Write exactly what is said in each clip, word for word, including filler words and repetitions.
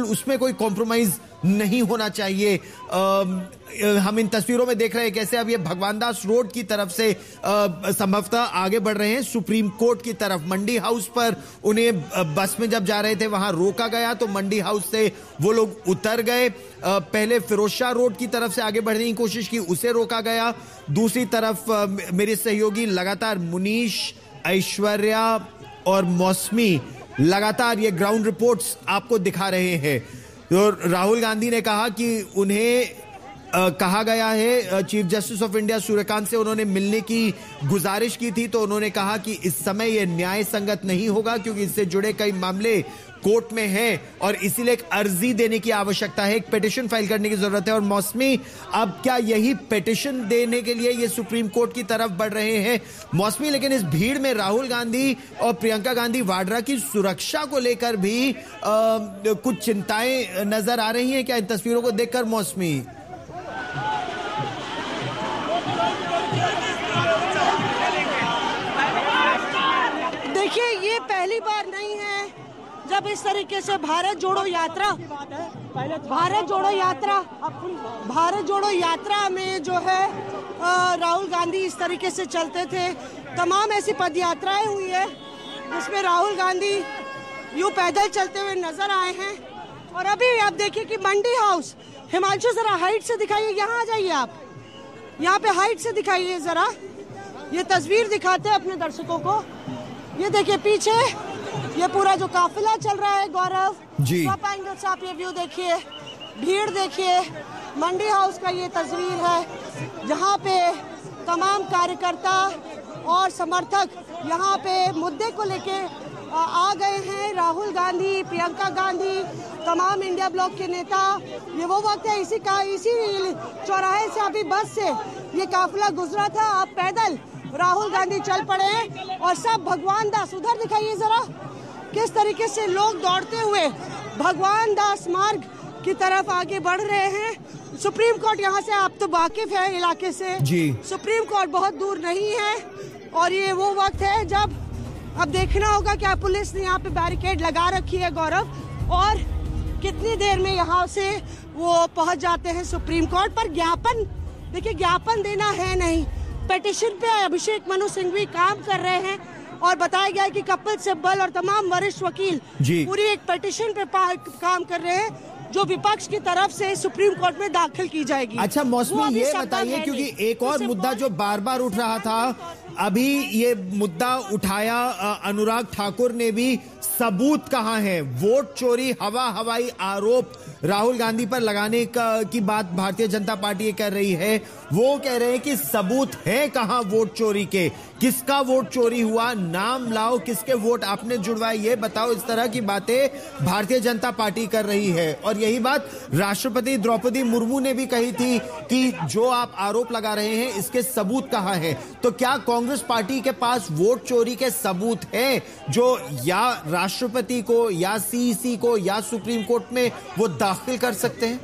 उसमें कोई कॉम्प्रोमाइज नहीं होना चाहिए। आ, हम इन तस्वीरों में देख रहे हैं कैसे अब ये भगवान दास रोड की तरफ से संभवतः आगे बढ़ रहे हैं सुप्रीम कोर्ट की तरफ। मंडी हाउस पर उन्हें बस में जब जा रहे थे वहां रोका गया तो मंडी हाउस से वो लोग उतर गए। आ, पहले फिरोजशाह रोड की तरफ से आगे बढ़ने की कोशिश की, उसे रोका गया। दूसरी तरफ आ, मेरे सहयोगी लगातार मुनीश, ऐश्वर्या और मौसमी लगातार ये ग्राउंड रिपोर्ट्स आपको दिखा रहे हैं। तो राहुल गांधी ने कहा कि उन्हें आ, कहा गया है, chief justice of India Suryakant से उन्होंने मिलने की गुजारिश की थी, तो उन्होंने कहा कि इस समय यह न्याय संगत नहीं होगा क्योंकि इससे जुड़े कई मामले कोर्ट में हैं और इसीलिए एक अर्जी देने की आवश्यकता है, एक पिटीशन फाइल करने की जरूरत है। और मौसमी, अब क्या यही पिटीशन देने के लिए ये सुप्रीम कोर्ट की तरफ बढ़ रहे हैं मौसमी? लेकिन इस भीड़ में राहुल गांधी और प्रियंका गांधी वाड्रा की सुरक्षा को लेकर भी आ, कुछ चिंताएं नजर आ रही हैं क्या इन तस्वीरों को देखकर मौसमी? देखिए, ये पहली बार नहीं है जब इस तरीके से भारत जोड़ो यात्रा भारत जोड़ो यात्रा भारत जोड़ो यात्रा में जो है राहुल गांधी इस तरीके से चलते थे। तमाम ऐसी पद यात्राएं हुई है जिसमें राहुल गांधी यूं पैदल चलते हुए नजर आए हैं। और अभी आप देखिए कि मंडी हाउस, हिमांशु जरा हाइट से दिखाइए, यहाँ आ जाइए आप, यहाँ पे हाइट से दिखाइए जरा, ये तस्वीर दिखाते हैं अपने दर्शकों को। ये देखिए पीछे ये पूरा जो काफिला चल रहा है गौरव जी, टॉप एंगल से आप ये व्यू देखिए, भीड़ देखिए। मंडी हाउस का ये तस्वीर है जहाँ पे तमाम कार्यकर्ता और समर्थक यहाँ पे मुद्दे को लेके आ गए हैं। राहुल गांधी, प्रियंका गांधी, तमाम इंडिया ब्लॉक के नेता। ये वो वक्त है, इसी का इसी चौराहे से अभी बस से ये काफिला गुजरा था, अब पैदल राहुल गांधी चल पड़े और सब भगवान दास, उधर दिखाइए जरा किस तरीके से लोग दौड़ते हुए भगवान दास मार्ग की तरफ आगे बढ़ रहे हैं। सुप्रीम कोर्ट, यहाँ से आप तो वाकिफ है इलाके से जी, सुप्रीम कोर्ट बहुत दूर नहीं है और ये वो वक्त है जब अब देखना होगा क्या पुलिस ने यहाँ पे बैरिकेड लगा रखी है गौरव, और कितनी देर में यहाँ से वो पहुँच जाते हैं सुप्रीम कोर्ट। पर ज्ञापन, देखिए ज्ञापन देना है नहीं, पिटीशन पे अभिषेक मनु सिंघवी काम कर रहे हैं और बताया गया है कि कपिल सिब्बल और तमाम वरिष्ठ वकील पूरी एक पिटीशन पे काम कर रहे हैं जो विपक्ष की तरफ से सुप्रीम कोर्ट में दाखिल की जाएगी। अच्छा मौसमी, ये बताइए क्योंकि एक और मुद्दा जो बार बार उठ रहा था, अभी ये मुद्दा उठाया अनुराग ठाकुर ने भी, सबूत कहाँ है? वोट चोरी, हवा हवाई आरोप राहुल गांधी पर लगाने का की बात भारतीय जनता पार्टी कर रही है। वो कह रहे हैं कि सबूत है कहाँ वोट चोरी के, किसका वोट चोरी हुआ, नाम लाओ, किसके वोट आपने जुड़वाए ये बताओ। इस तरह की बातें भारतीय जनता पार्टी कर रही है और यही बात राष्ट्रपति द्रौपदी मुर्मू ने भी कही थी कि जो आप आरोप लगा रहे हैं इसके सबूत कहाँ है। तो क्या कांग्रेस पार्टी के पास वोट चोरी के सबूत है जो या राष्ट्रपति को या सीईसी को या सुप्रीम कोर्ट में वो दाखिल कर सकते हैं?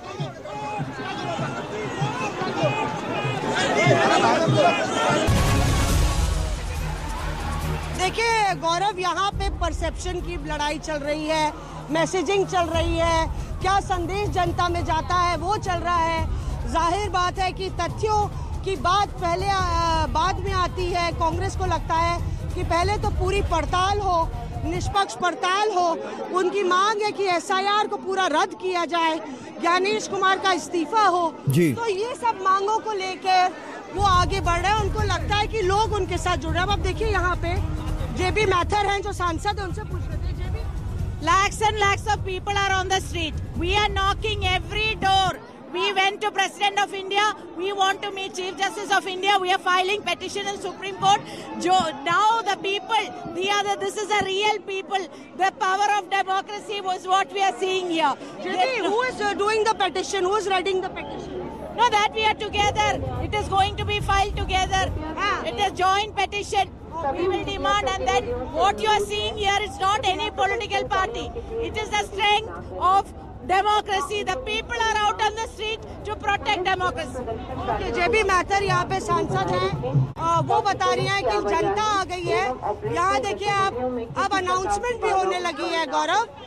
देखिए गौरव, यहाँ पे परसेप्शन की लड़ाई चल रही है, मैसेजिंग चल रही है, क्या संदेश जनता में जाता है वो चल रहा है। जाहिर बात है कि तथ्यों की बात पहले बाद में आती है। कांग्रेस को लगता है कि पहले तो पूरी पड़ताल हो, निष्पक्ष पड़ताल हो। उनकी मांग है कि एसआईआर को पूरा रद्द किया जाए, ज्ञानेश कुमार का इस्तीफा हो। तो ये सब मांगों को लेकर वो आगे बढ़ रहे हैं। उनको लगता है कि लोग उनके साथ जुड़ रहे हैं। अब देखिए यहाँ पे जेबी मैथर हैं जो सांसद है, उनसे पूछ रहे थे। जेबी, lakhs and lakhs of people are on the street. We are knocking every door. We went to President of India. We want to meet Chief Justice of India. We are filing petition in Supreme Court. Jo, now the people, the other, this is a real people. The power of democracy was what we are seeing here. Jyoti, who is uh, doing the petition? Who is writing the petition? No, that we are together. It is going to be filed together. Ah. It is joint petition. We will demand, and then what you are seeing here is not any political party. It is the strength of democracy. The people are out on the street to protect democracy. Okay, जेबी मैथर यहाँ पे सांसद हैं, वो बता रही हैं कि जनता आ गई है। यहाँ देखिए आप, अब अनाउंसमेंट भी होने लगी है गौरव।